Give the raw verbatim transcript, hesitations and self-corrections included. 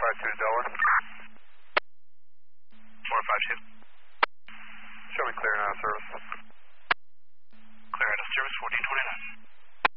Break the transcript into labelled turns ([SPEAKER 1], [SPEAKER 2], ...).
[SPEAKER 1] five two Delaware.
[SPEAKER 2] four five two.
[SPEAKER 1] Show me clear and out of service.
[SPEAKER 2] Clear out of service, fourteen twenty-nine.